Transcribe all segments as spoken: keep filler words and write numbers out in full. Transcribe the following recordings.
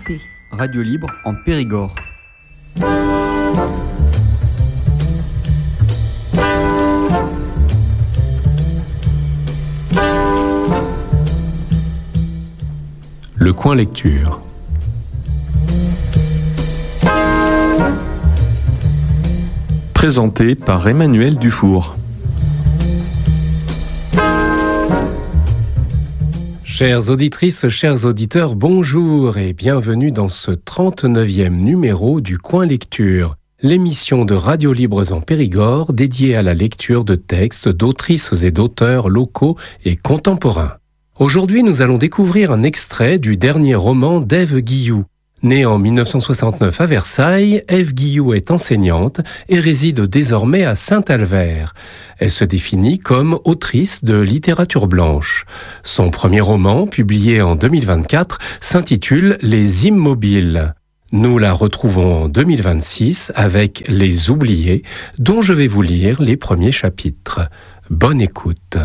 Santé. Radio libre en Périgord. Le coin lecture. Présenté par Emmanuel Dufour. Chères auditrices, chers auditeurs, bonjour et bienvenue dans ce trente-neuvième numéro du Coin Lecture, l'émission de Radio Libres en Périgord dédiée à la lecture de textes d'autrices et d'auteurs locaux et contemporains. Aujourd'hui, nous allons découvrir un extrait du dernier roman d'Ève Guilloux. Née en mille neuf cent soixante-neuf à Versailles, Ève Guilloux est enseignante et réside désormais à Saint-Albert. Elle se définit comme autrice de littérature blanche. Son premier roman, publié en deux mille vingt-quatre, s'intitule « Les Immobiles ». Nous la retrouvons en deux mille vingt-six avec « Les Oubliés », dont je vais vous lire les premiers chapitres. Bonne écoute.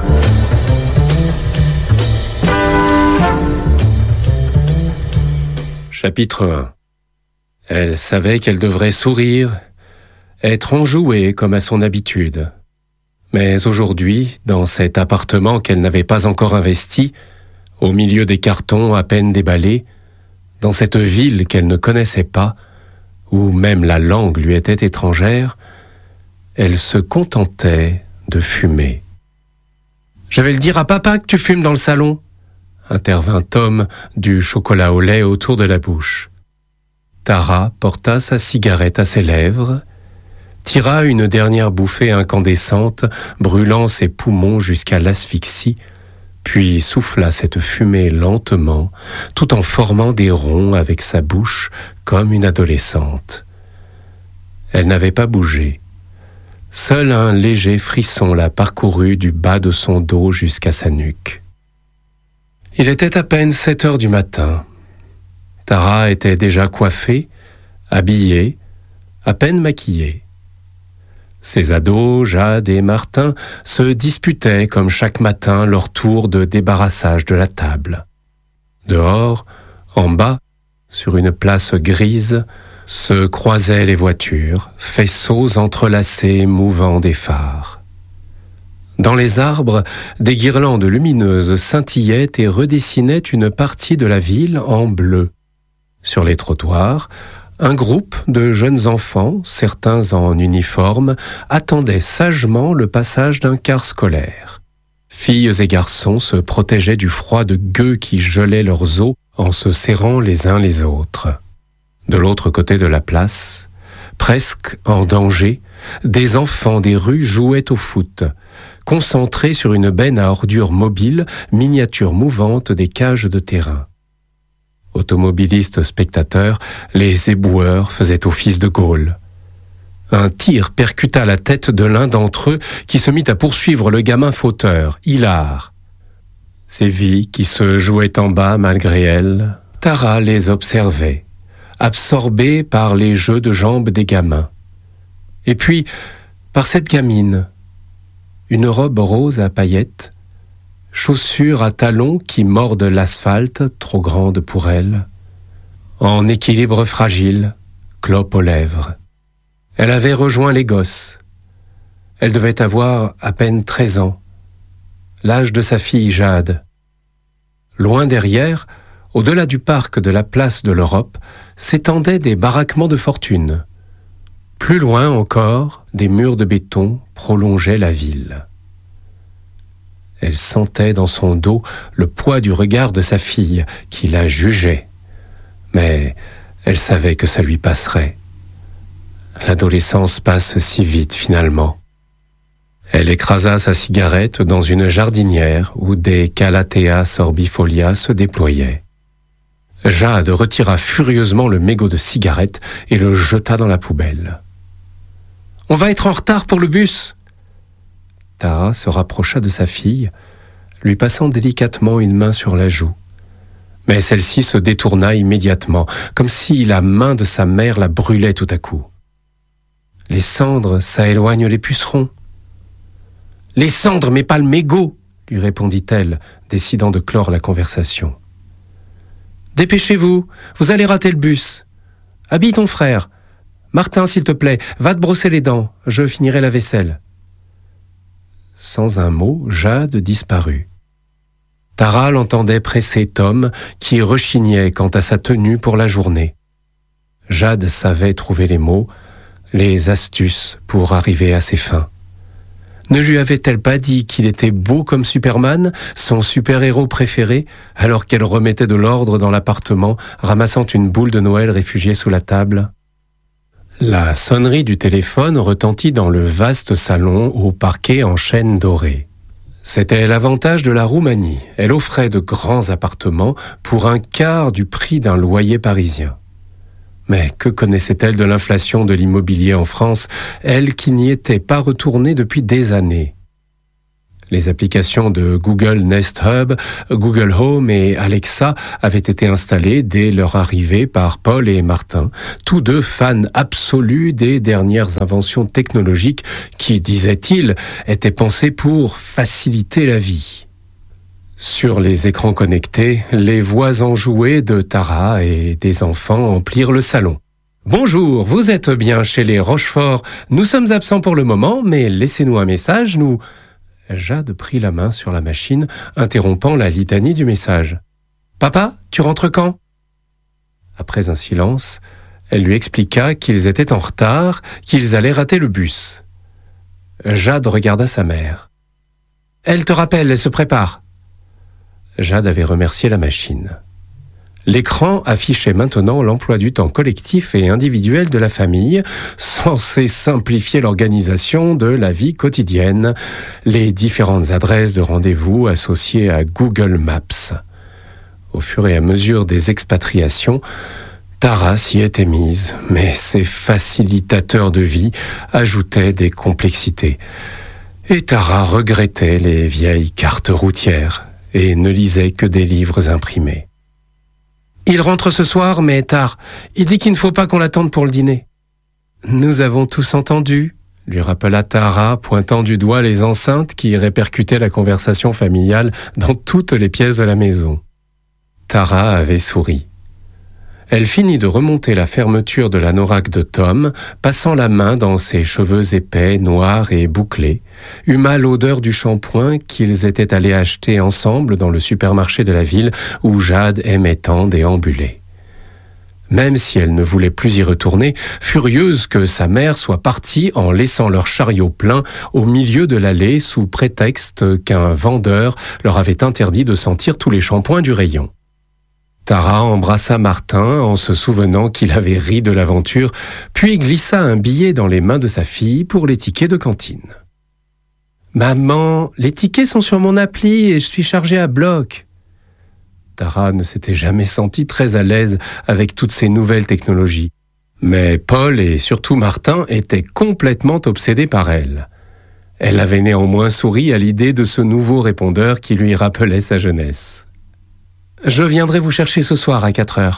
Chapitre un. Elle savait qu'elle devrait sourire, être enjouée comme à son habitude. Mais aujourd'hui, dans cet appartement qu'elle n'avait pas encore investi, au milieu des cartons à peine déballés, dans cette ville qu'elle ne connaissait pas, où même la langue lui était étrangère, elle se contentait de fumer. « Je vais le dire à papa que tu fumes dans le salon !» intervint Tom, du chocolat au lait autour de la bouche. Tara porta sa cigarette à ses lèvres, tira une dernière bouffée incandescente, brûlant ses poumons jusqu'à l'asphyxie, puis souffla cette fumée lentement, tout en formant des ronds avec sa bouche comme une adolescente. Elle n'avait pas bougé. Seul un léger frisson la parcourut du bas de son dos jusqu'à sa nuque. Il était à peine sept heures du matin. Tara était déjà coiffée, habillée, à peine maquillée. Ses ados, Jade et Martin, se disputaient comme chaque matin leur tour de débarrassage de la table. Dehors, en bas, sur une place grise, se croisaient les voitures, faisceaux entrelacés mouvant des phares. Dans les arbres, des guirlandes lumineuses scintillaient et redessinaient une partie de la ville en bleu. Sur les trottoirs, un groupe de jeunes enfants, certains en uniforme, attendaient sagement le passage d'un car scolaire. Filles et garçons se protégeaient du froid de gueux qui gelait leurs os en se serrant les uns les autres. De l'autre côté de la place, presque en danger, des enfants des rues jouaient au foot, concentrés sur une benne à ordures mobile, miniature mouvante des cages de terrain. Automobilistes spectateurs, les éboueurs faisaient office de Gaulle. Un tir percuta la tête de l'un d'entre eux qui se mit à poursuivre le gamin fauteur, Hilar. Ces vies qui se jouaient en bas malgré elle, Tara les observait, absorbée par les jeux de jambes des gamins. Et puis, par cette gamine, une robe rose à paillettes, chaussures à talons qui mordent l'asphalte, trop grande pour elle, en équilibre fragile, clope aux lèvres. Elle avait rejoint les gosses. Elle devait avoir à peine treize ans, l'âge de sa fille Jade. Loin derrière, au-delà du parc de la place de l'Europe, s'étendaient des baraquements de fortune. Plus loin encore, des murs de béton prolongeaient la ville. Elle sentait dans son dos le poids du regard de sa fille, qui la jugeait. Mais elle savait que ça lui passerait. L'adolescence passe si vite, finalement. Elle écrasa sa cigarette dans une jardinière où des Calathea sorbifolia se déployaient. Jade retira furieusement le mégot de cigarette et le jeta dans la poubelle. « On va être en retard pour le bus !» Tara se rapprocha de sa fille, lui passant délicatement une main sur la joue. Mais celle-ci se détourna immédiatement, comme si la main de sa mère la brûlait tout à coup. « Les cendres, ça éloigne les pucerons. »« Les cendres, mais pas le mégot !» lui répondit-elle, décidant de clore la conversation. Dépêchez-vous, vous allez rater le bus. Habille ton frère. Martin, s'il te plaît, va te brosser les dents, je finirai la vaisselle. » Sans un mot, Jade disparut. Tara l'entendait presser Tom, qui rechignait quant à sa tenue pour la journée. Jade savait trouver les mots, les astuces pour arriver à ses fins. Ne lui avait-elle pas dit qu'il était beau comme Superman, son super-héros préféré, alors qu'elle remettait de l'ordre dans l'appartement, ramassant une boule de Noël réfugiée sous la table ? La sonnerie du téléphone retentit dans le vaste salon au parquet en chêne doré. C'était l'avantage de la Roumanie. Elle offrait de grands appartements pour un quart du prix d'un loyer parisien. Mais que connaissait-elle de l'inflation de l'immobilier en France, elle qui n'y était pas retournée depuis des années ? Les applications de Google Nest Hub, Google Home et Alexa avaient été installées dès leur arrivée par Paul et Martin, tous deux fans absolus des dernières inventions technologiques qui, disaient-ils, étaient pensées pour faciliter la vie. Sur les écrans connectés, les voix enjouées de Tara et des enfants emplirent le salon. « Bonjour, vous êtes bien chez les Rochefort. Nous sommes absents pour le moment, mais laissez-nous un message, nous... » Jade prit la main sur la machine, interrompant la litanie du message. « Papa, tu rentres quand ?» Après un silence, elle lui expliqua qu'ils étaient en retard, qu'ils allaient rater le bus. Jade regarda sa mère. « Elle te rappelle, elle se prépare. » Jade avait remercié la machine. L'écran affichait maintenant l'emploi du temps collectif et individuel de la famille, censé simplifier l'organisation de la vie quotidienne, les différentes adresses de rendez-vous associées à Google Maps. Au fur et à mesure des expatriations, Tara s'y était mise, mais ces facilitateurs de vie ajoutaient des complexités. Et Tara regrettait les vieilles cartes routières et ne lisait que des livres imprimés. « Il rentre ce soir, mais tard. Il dit qu'il ne faut pas qu'on l'attende pour le dîner. »« Nous avons tous entendu, » lui rappela Tara, pointant du doigt les enceintes qui répercutaient la conversation familiale dans toutes les pièces de la maison. Tara avait souri. Elle finit de remonter la fermeture de l'anorak de Tom, passant la main dans ses cheveux épais, noirs et bouclés, huma l'odeur du shampoing qu'ils étaient allés acheter ensemble dans le supermarché de la ville où Jade aimait tant déambuler. Même si elle ne voulait plus y retourner, furieuse que sa mère soit partie en laissant leur chariot plein au milieu de l'allée sous prétexte qu'un vendeur leur avait interdit de sentir tous les shampoings du rayon. Tara embrassa Martin en se souvenant qu'il avait ri de l'aventure, puis glissa un billet dans les mains de sa fille pour les tickets de cantine. « Maman, les tickets sont sur mon appli et je suis chargée à bloc. » Tara ne s'était jamais sentie très à l'aise avec toutes ces nouvelles technologies. Mais Paul et surtout Martin étaient complètement obsédés par elle. Elle avait néanmoins souri à l'idée de ce nouveau répondeur qui lui rappelait sa jeunesse. « Je viendrai vous chercher ce soir à quatre heures. »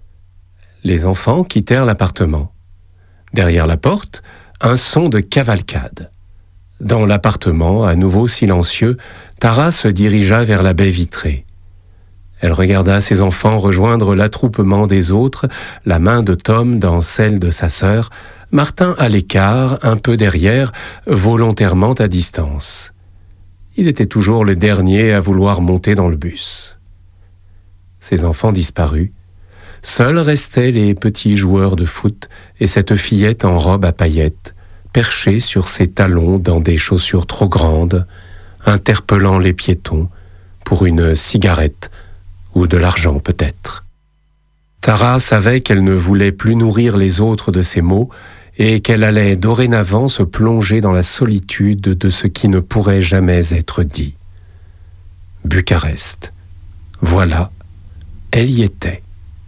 Les enfants quittèrent l'appartement. Derrière la porte, un son de cavalcade. Dans l'appartement, à nouveau silencieux, Tara se dirigea vers la baie vitrée. Elle regarda ses enfants rejoindre l'attroupement des autres, la main de Tom dans celle de sa sœur, Martin à l'écart, un peu derrière, volontairement à distance. Il était toujours le dernier à vouloir monter dans le bus. Ses enfants disparus. Seuls restaient les petits joueurs de foot et cette fillette en robe à paillettes, perchée sur ses talons dans des chaussures trop grandes, interpellant les piétons pour une cigarette ou de l'argent peut-être. Tara savait qu'elle ne voulait plus nourrir les autres de ces mots et qu'elle allait dorénavant se plonger dans la solitude de ce qui ne pourrait jamais être dit. Bucarest. Voilà. Elle y était.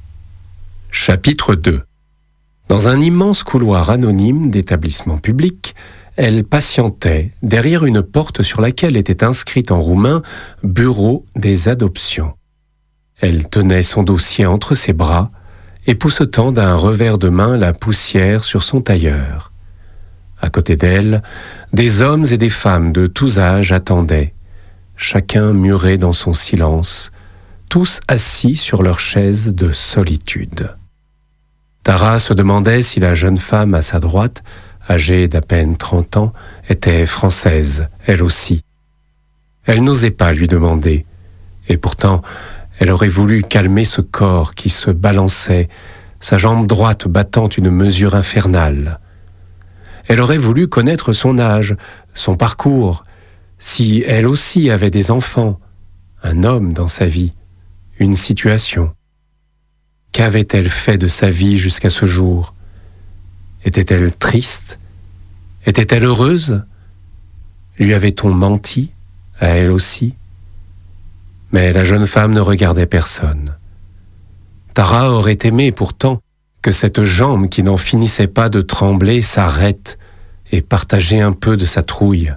Chapitre deux. Dans un immense couloir anonyme d'établissement public, elle patientait derrière une porte sur laquelle était inscrite en roumain « Bureau des adoptions ». Elle tenait son dossier entre ses bras, époussetant d'un revers de main la poussière sur son tailleur. À côté d'elle, des hommes et des femmes de tous âges attendaient, chacun muré dans son silence, tous assis sur leur chaise de solitude. Tara se demandait si la jeune femme à sa droite, âgée d'à peine trente ans, était française, elle aussi. Elle n'osait pas lui demander, et pourtant elle aurait voulu calmer ce corps qui se balançait, sa jambe droite battant une mesure infernale. Elle aurait voulu connaître son âge, son parcours, si elle aussi avait des enfants, un homme dans sa vie, une situation. Qu'avait-elle fait de sa vie jusqu'à ce jour? Était-elle triste? Était-elle heureuse? Lui avait-on menti, à elle aussi? Mais la jeune femme ne regardait personne. Tara aurait aimé pourtant que cette jambe qui n'en finissait pas de trembler s'arrête et partageait un peu de sa trouille.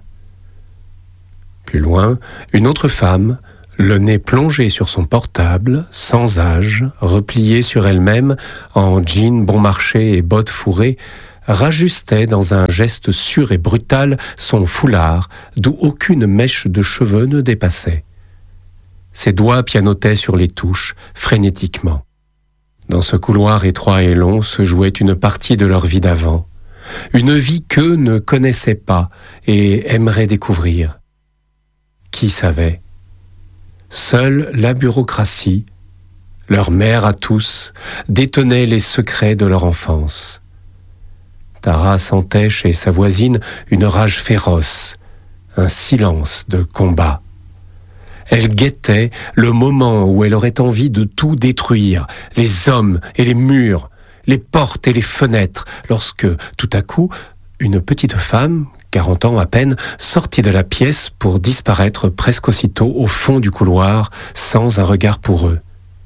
Plus loin, une autre femme, le nez plongé sur son portable, sans âge, repliée sur elle-même, en jean bon marché et bottes fourrées, rajustait dans un geste sûr et brutal son foulard, d'où aucune mèche de cheveux ne dépassait. Ses doigts pianotaient sur les touches, frénétiquement. Dans ce couloir étroit et long se jouait une partie de leur vie d'avant, une vie qu'eux ne connaissaient pas et aimeraient découvrir. Qui savait? Seule la bureaucratie, leur mère à tous, détenait les secrets de leur enfance. Tara sentait chez sa voisine une rage féroce, un silence de combat. Elle guettait le moment où elle aurait envie de tout détruire, les hommes et les murs, les portes et les fenêtres, lorsque, tout à coup, une petite femme, quarante ans à peine, sortit de la pièce pour disparaître presque aussitôt au fond du couloir, sans un regard pour eux.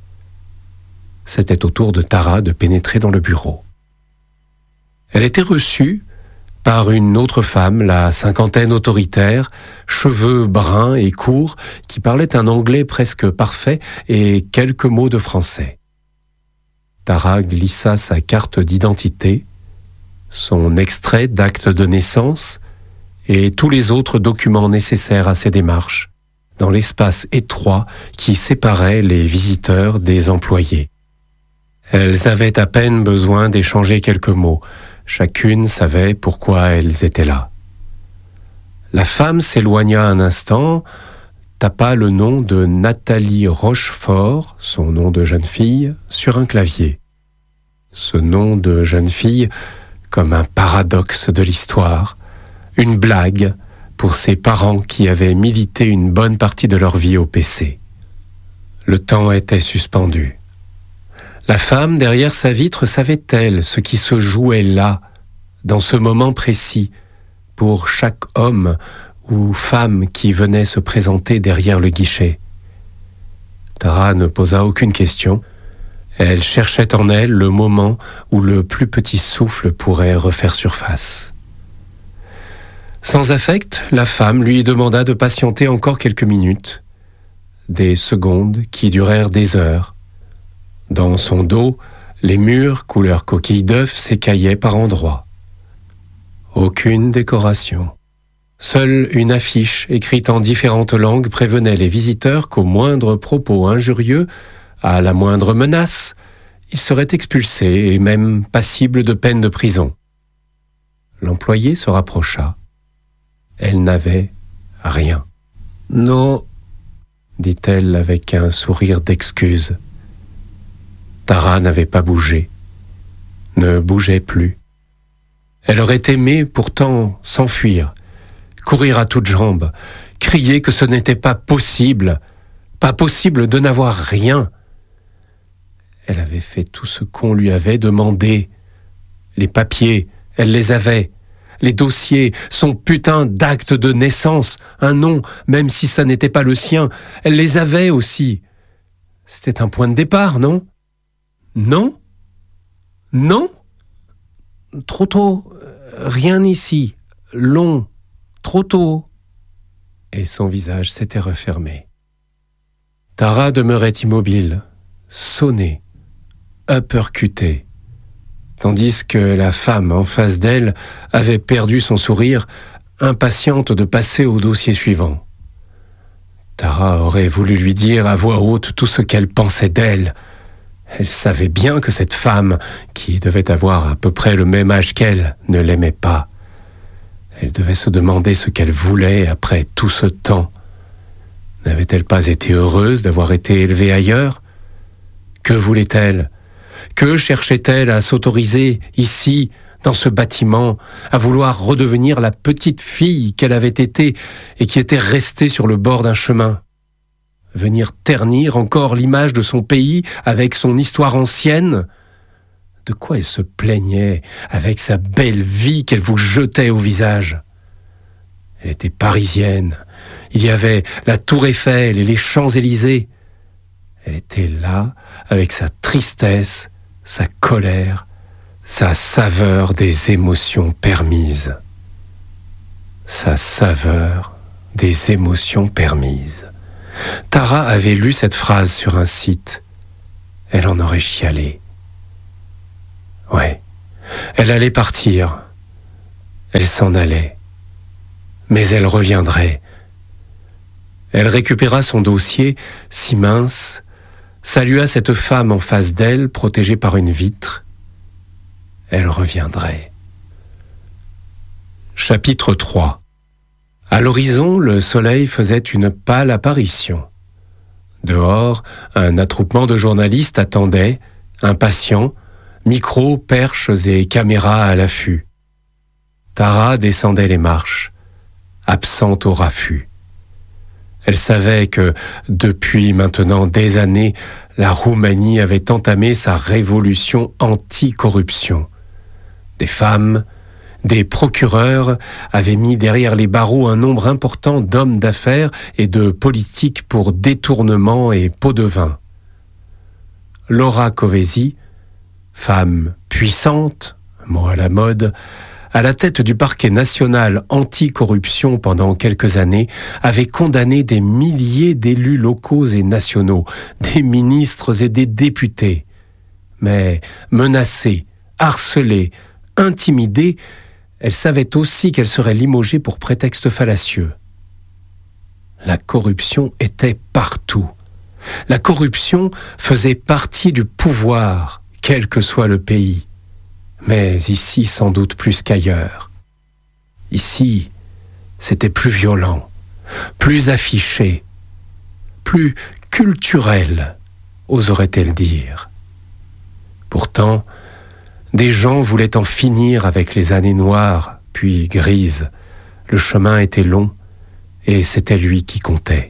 C'était au tour de Tara de pénétrer dans le bureau. Elle était reçue par une autre femme, la cinquantaine autoritaire, cheveux bruns et courts, qui parlait un anglais presque parfait et quelques mots de français. Tara glissa sa carte d'identité, son extrait d'acte de naissance et tous les autres documents nécessaires à ses démarches, dans l'espace étroit qui séparait les visiteurs des employés. Elles avaient à peine besoin d'échanger quelques mots. Chacune savait pourquoi elles étaient là. La femme s'éloigna un instant, tapa le nom de Nathalie Rochefort, son nom de jeune fille, sur un clavier. Ce nom de jeune fille, comme un paradoxe de l'histoire, une blague pour ses parents qui avaient milité une bonne partie de leur vie au P C. Le temps était suspendu. La femme, derrière sa vitre, savait-elle ce qui se jouait là, dans ce moment précis, pour chaque homme ou femme qui venait se présenter derrière le guichet? Tara ne posa aucune question. Elle cherchait en elle le moment où le plus petit souffle pourrait refaire surface. Sans affect, la femme lui demanda de patienter encore quelques minutes, des secondes qui durèrent des heures. Dans son dos, les murs, couleur coquille d'œuf, s'écaillaient par endroits. Aucune décoration. Seule une affiche écrite en différentes langues prévenait les visiteurs qu'au moindre propos injurieux, à la moindre menace, ils seraient expulsés et même passibles de peine de prison. L'employé se rapprocha. Elle n'avait rien. « Non », dit-elle avec un sourire d'excuse. Tara n'avait pas bougé, ne bougeait plus. Elle aurait aimé pourtant s'enfuir, courir à toutes jambes, crier que ce n'était pas possible, pas possible de n'avoir rien. Elle avait fait tout ce qu'on lui avait demandé. Les papiers, elle les avait. Les dossiers, son putain d'acte de naissance, un nom, même si ça n'était pas le sien, elle les avait aussi. C'était un point de départ, non ? Non ? Non ? Trop tôt, rien ici, long, trop tôt. Et son visage s'était refermé. Tara demeurait immobile, sonnée, uppercutée, tandis que la femme en face d'elle avait perdu son sourire, impatiente de passer au dossier suivant. Tara aurait voulu lui dire à voix haute tout ce qu'elle pensait d'elle. Elle savait bien que cette femme, qui devait avoir à peu près le même âge qu'elle, ne l'aimait pas. Elle devait se demander ce qu'elle voulait après tout ce temps. N'avait-elle pas été heureuse d'avoir été élevée ailleurs ? Que voulait-elle ? Que cherchait-elle à s'autoriser ici, dans ce bâtiment, à vouloir redevenir la petite fille qu'elle avait été et qui était restée sur le bord d'un chemin ? Venir ternir encore l'image de son pays avec son histoire ancienne ? De quoi elle se plaignait avec sa belle vie qu'elle vous jetait au visage ? Elle était parisienne. Il y avait la Tour Eiffel et les Champs-Élysées. Elle était là avec sa tristesse, sa colère, sa saveur des émotions permises. Sa saveur des émotions permises. Tara avait lu cette phrase sur un site. Elle en aurait chialé. Ouais, elle allait partir. Elle s'en allait. Mais elle reviendrait. Elle récupéra son dossier, si mince, salua cette femme en face d'elle, protégée par une vitre. Elle reviendrait. Chapitre trois. À l'horizon, le soleil faisait une pâle apparition. Dehors, un attroupement de journalistes attendait, impatients, micros, perches et caméras à l'affût. Tara descendait les marches, absente au raffut. Elle savait que, depuis maintenant des années, la Roumanie avait entamé sa révolution anti-corruption. Des femmes, des procureurs avaient mis derrière les barreaux un nombre important d'hommes d'affaires et de politiques pour détournement et pot de vin. Laura Kövesi, femme puissante, mot à la mode, à la tête du parquet national anti-corruption pendant quelques années, avait condamné des milliers d'élus locaux et nationaux, des ministres et des députés. Mais menacée, harcelée, intimidée, elle savait aussi qu'elle serait limogée pour prétexte fallacieux. La corruption était partout. La corruption faisait partie du pouvoir, quel que soit le pays. Mais ici, sans doute plus qu'ailleurs. Ici, c'était plus violent, plus affiché, plus culturel, oserait-elle dire. Pourtant, des gens voulaient en finir avec les années noires, puis grises. Le chemin était long, et c'était lui qui comptait.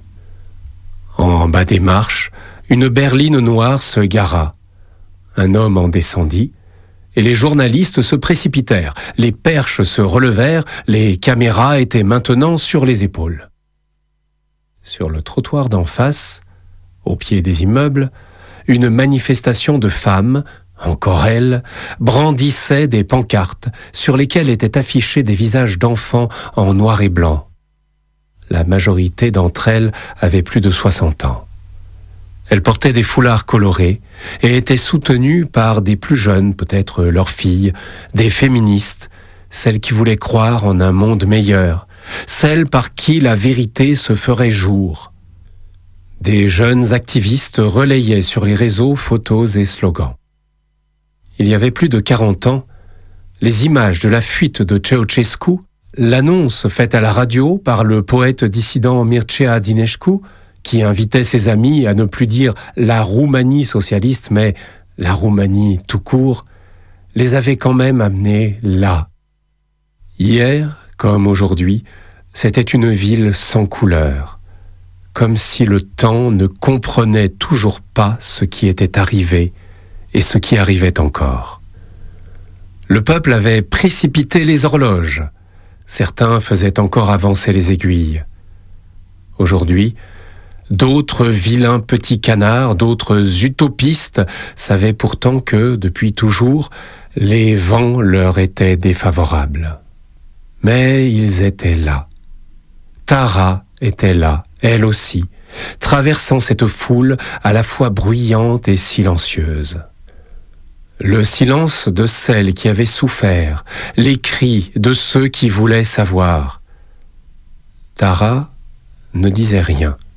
En bas des marches, une berline noire se gara. Un homme en descendit, et les journalistes se précipitèrent. Les perches se relevèrent, les caméras étaient maintenant sur les épaules. Sur le trottoir d'en face, au pied des immeubles, une manifestation de femmes, encore elles, brandissaient des pancartes sur lesquelles étaient affichés des visages d'enfants en noir et blanc. La majorité d'entre elles avaient plus de soixante ans. Elles portaient des foulards colorés et étaient soutenues par des plus jeunes, peut-être leurs filles, des féministes, celles qui voulaient croire en un monde meilleur, celles par qui la vérité se ferait jour. Des jeunes activistes relayaient sur les réseaux photos et slogans. Il y avait plus de quarante ans, les images de la fuite de Ceausescu, l'annonce faite à la radio par le poète dissident Mircea Dinescu, qui invitait ses amis à ne plus dire la Roumanie socialiste, mais la Roumanie tout court, les avait quand même amenés là. Hier, comme aujourd'hui, c'était une ville sans couleur, comme si le temps ne comprenait toujours pas ce qui était arrivé et ce qui arrivait encore. Le peuple avait précipité les horloges. Certains faisaient encore avancer les aiguilles. Aujourd'hui, d'autres vilains petits canards, d'autres utopistes savaient pourtant que, depuis toujours, les vents leur étaient défavorables. Mais ils étaient là. Tara était là, elle aussi, traversant cette foule à la fois bruyante et silencieuse. Le silence de celles qui avaient souffert, les cris de ceux qui voulaient savoir. Tara ne disait rien.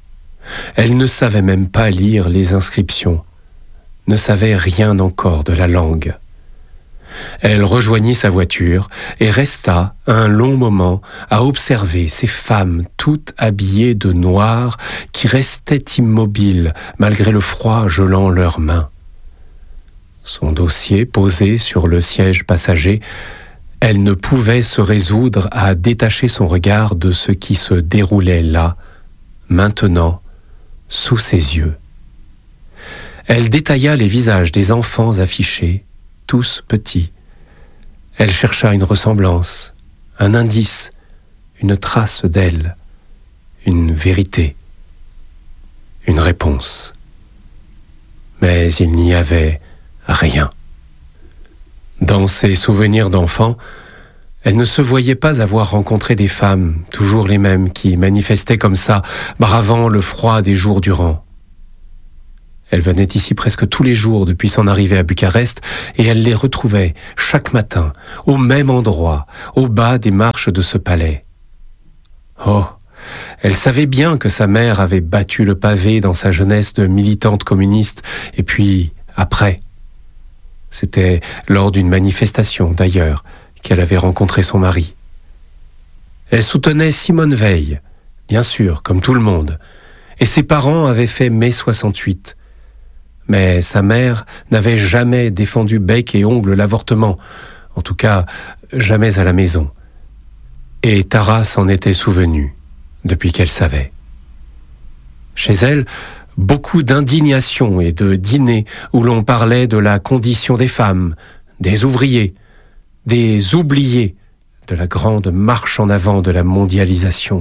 Elle ne savait même pas lire les inscriptions, ne savait rien encore de la langue. Elle rejoignit sa voiture et resta un long moment à observer ces femmes toutes habillées de noir qui restaient immobiles malgré le froid gelant leurs mains. Son dossier posé sur le siège passager, elle ne pouvait se résoudre à détacher son regard de ce qui se déroulait là, maintenant, sous ses yeux. Elle détailla les visages des enfants affichés, tous petits. Elle chercha une ressemblance, un indice, une trace d'elle, une vérité, une réponse. Mais il n'y avait rien. Dans ses souvenirs d'enfant, elle ne se voyait pas avoir rencontré des femmes, toujours les mêmes, qui manifestaient comme ça, bravant le froid des jours durant. Elle venait ici presque tous les jours depuis son arrivée à Bucarest et elle les retrouvait chaque matin, au même endroit, au bas des marches de ce palais. Oh, elle savait bien que sa mère avait battu le pavé dans sa jeunesse de militante communiste, et puis après. C'était lors d'une manifestation, d'ailleurs, qu'elle avait rencontré son mari. Elle soutenait Simone Veil, bien sûr, comme tout le monde, et ses parents avaient fait mai soixante-huit. Mais sa mère n'avait jamais défendu bec et ongles l'avortement, en tout cas jamais à la maison. Et Tara s'en était souvenue, depuis qu'elle savait. Chez elle, beaucoup d'indignation et de dîners où l'on parlait de la condition des femmes, des ouvriers, des oubliés de la grande marche en avant de la mondialisation.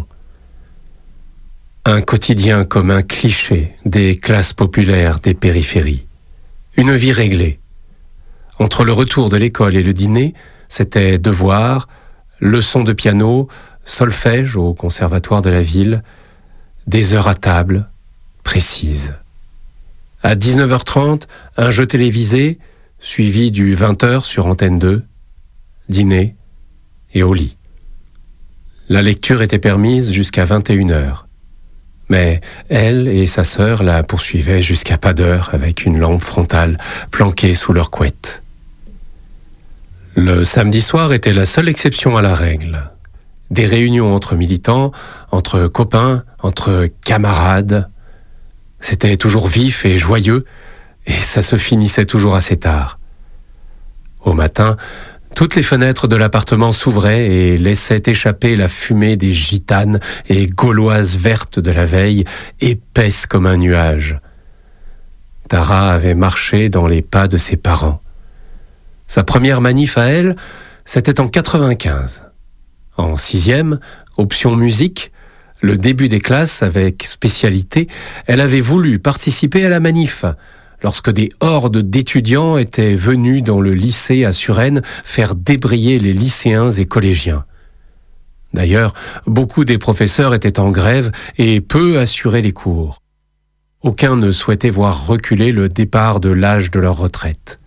Un quotidien comme un cliché des classes populaires des périphéries. Une vie réglée. Entre le retour de l'école et le dîner, c'était devoirs, leçons de piano, solfège au conservatoire de la ville, des heures à table, précises. À dix-neuf heures trente, un jeu télévisé, suivi du vingt heures sur Antenne deux, dîner et au lit. La lecture était permise jusqu'à vingt et une heures. Mais elle et sa sœur la poursuivaient jusqu'à pas d'heure avec une lampe frontale planquée sous leur couette. Le samedi soir était la seule exception à la règle. Des réunions entre militants, entre copains, entre camarades. C'était toujours vif et joyeux, et ça se finissait toujours assez tard. Au matin, toutes les fenêtres de l'appartement s'ouvraient et laissaient échapper la fumée des gitanes et gauloises vertes de la veille, épaisses comme un nuage. Tara avait marché dans les pas de ses parents. Sa première manif à elle, c'était en quatre-vingt-quinze. En sixième, option musique, le début des classes avec spécialité, elle avait voulu participer à la manif, lorsque des hordes d'étudiants étaient venus dans le lycée à Suresnes faire débrayer les lycéens et collégiens. D'ailleurs, beaucoup des professeurs étaient en grève et peu assuraient les cours. Aucun ne souhaitait voir reculer le départ de l'âge de leur retraite.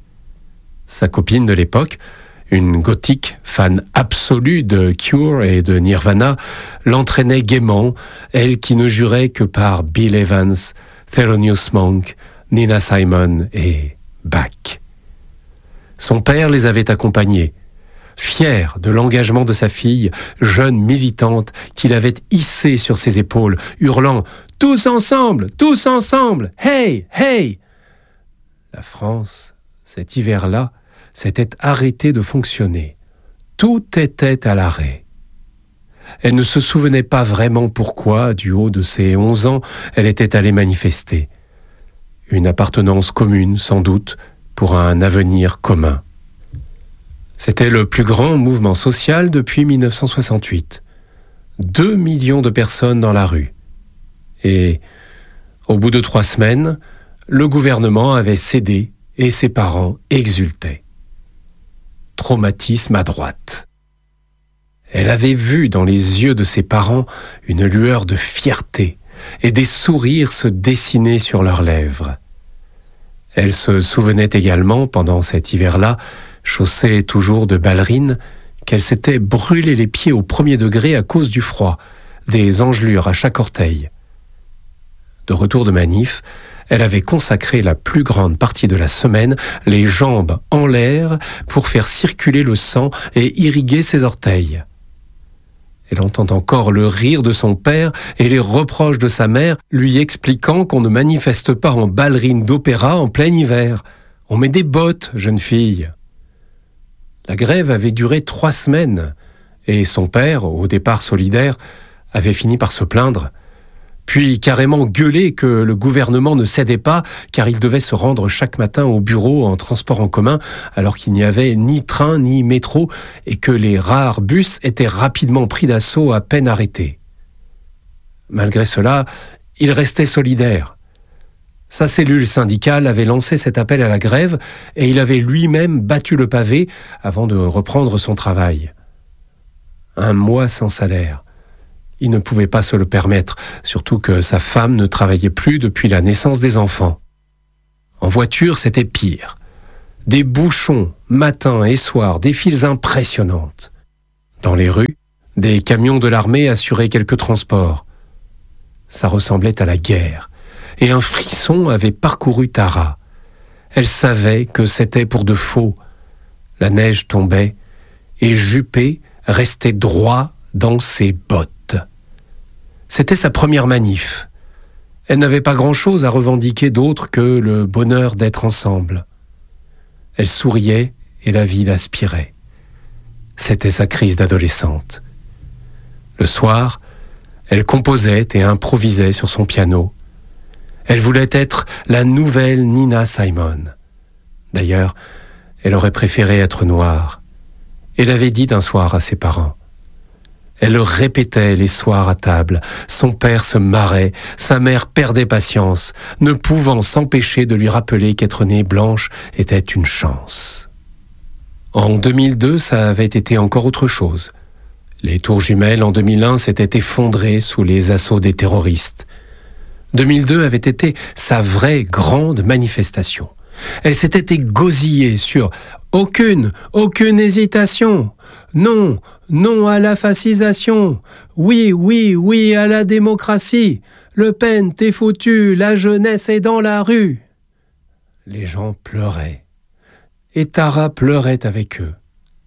Sa copine de l'époque, une gothique fan absolue de Cure et de Nirvana, l'entraînait gaiement, elle qui ne jurait que par Bill Evans, Thelonious Monk, Nina Simon et Bach. Son père les avait accompagnés, fier de l'engagement de sa fille, jeune militante qu'il avait hissée sur ses épaules, hurlant « Tous ensemble, tous ensemble, hey, hey !» La France, cet hiver-là, s'était arrêtée de fonctionner. Tout était à l'arrêt. Elle ne se souvenait pas vraiment pourquoi, du haut de ses onze ans, elle était allée manifester. Une appartenance commune, sans doute, pour un avenir commun. C'était le plus grand mouvement social depuis mille neuf cent soixante-huit. Deux millions de personnes dans la rue. Et, au bout de trois semaines, le gouvernement avait cédé et ses parents exultaient. Traumatisme à droite. Elle avait vu dans les yeux de ses parents une lueur de fierté et des sourires se dessiner sur leurs lèvres. Elle se souvenait également, pendant cet hiver-là, chaussée toujours de ballerines, qu'elle s'était brûlé les pieds au premier degré à cause du froid, des engelures à chaque orteil. De retour de manif, elle avait consacré la plus grande partie de la semaine, les jambes en l'air, pour faire circuler le sang et irriguer ses orteils. Elle entend encore le rire de son père et les reproches de sa mère, lui expliquant qu'on ne manifeste pas en ballerine d'opéra en plein hiver. On met des bottes, jeune fille. La grève avait duré trois semaines, et son père, au départ solidaire, avait fini par se plaindre, puis carrément gueuler que le gouvernement ne cédait pas car il devait se rendre chaque matin au bureau en transport en commun alors qu'il n'y avait ni train ni métro et que les rares bus étaient rapidement pris d'assaut à peine arrêtés. Malgré cela, il restait solidaire. Sa cellule syndicale avait lancé cet appel à la grève et il avait lui-même battu le pavé avant de reprendre son travail. Un mois sans salaire. Il ne pouvait pas se le permettre, surtout que sa femme ne travaillait plus depuis la naissance des enfants. En voiture, c'était pire. Des bouchons, matin et soir, des files impressionnantes. Dans les rues, des camions de l'armée assuraient quelques transports. Ça ressemblait à la guerre, et un frisson avait parcouru Tara. Elle savait que c'était pour de faux. La neige tombait, et Juppé restait droit dans ses bottes. C'était sa première manif. Elle n'avait pas grand-chose à revendiquer d'autre que le bonheur d'être ensemble. Elle souriait et la vie l'aspirait. C'était sa crise d'adolescente. Le soir, elle composait et improvisait sur son piano. Elle voulait être la nouvelle Nina Simon. D'ailleurs, elle aurait préféré être noire. Elle avait dit d'un soir à ses parents. Elle le répétait les soirs à table. Son père se marrait, sa mère perdait patience, ne pouvant s'empêcher de lui rappeler qu'être née blanche était une chance. En deux mille deux, ça avait été encore autre chose. Les tours jumelles en deux mille un s'étaient effondrées sous les assauts des terroristes. deux mille deux avait été sa vraie grande manifestation. Elle s'était égosillée sur « Aucune, aucune hésitation !» Non, non à la fascisation. Oui, oui, oui à la démocratie. Le Pen, t'es foutu, la jeunesse est dans la rue. Les gens pleuraient. Et Tara pleurait avec eux.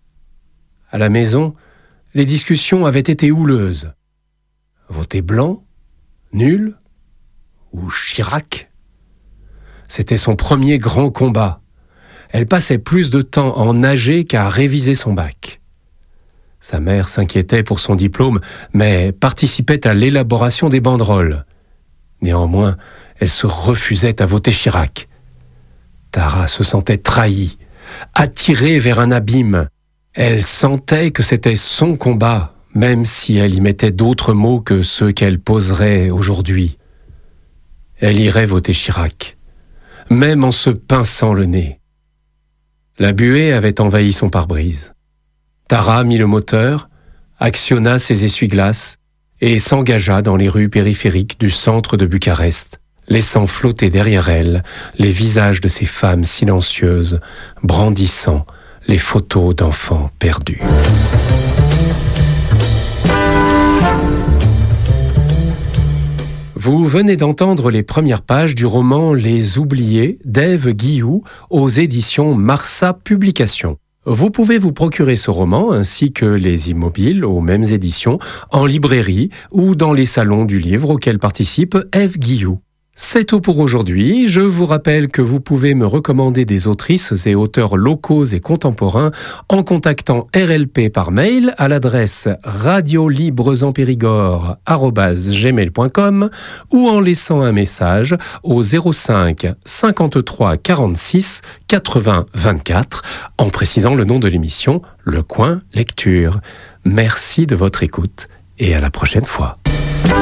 À la maison, les discussions avaient été houleuses. Voter blanc, nul ou Chirac? C'était son premier grand combat. Elle passait plus de temps à en nager qu'à réviser son bac. Sa mère s'inquiétait pour son diplôme, mais participait à l'élaboration des banderoles. Néanmoins, elle se refusait à voter Chirac. Tara se sentait trahie, attirée vers un abîme. Elle sentait que c'était son combat, même si elle y mettait d'autres mots que ceux qu'elle poserait aujourd'hui. Elle irait voter Chirac, même en se pinçant le nez. La buée avait envahi son pare-brise. Tara mit le moteur, actionna ses essuie-glaces et s'engagea dans les rues périphériques du centre de Bucarest, laissant flotter derrière elle les visages de ces femmes silencieuses, brandissant les photos d'enfants perdus. Vous venez d'entendre les premières pages du roman Les Oubliés d'Ève Guilloux aux éditions Marsa Publications. Vous pouvez vous procurer ce roman ainsi que les Immobiles aux mêmes éditions en librairie ou dans les salons du livre auxquels participe Ève Guilloux. C'est tout pour aujourd'hui. Je vous rappelle que vous pouvez me recommander des autrices et auteurs locaux et contemporains en contactant R L P par mail à l'adresse radiolibresenpérigord arobase gmail point com ou en laissant un message au zéro cinq cinquante-trois quarante-six quatre-vingts vingt-quatre en précisant le nom de l'émission Le Coin Lecture. Merci de votre écoute et à la prochaine fois.